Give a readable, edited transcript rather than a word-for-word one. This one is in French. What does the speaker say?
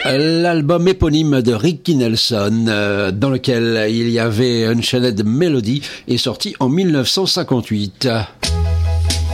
L'album éponyme de Ricky Nelson, dans lequel il y avait Unchained Melody, est sorti en 1958.